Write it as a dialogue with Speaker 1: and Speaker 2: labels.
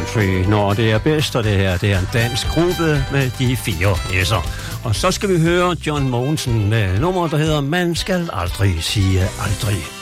Speaker 1: country, når det er bedst, og det her det er en dansk gruppe med de 4 S'er. Og så skal vi høre John Mogensen med nummer, der hedder Man skal aldrig sige aldrig.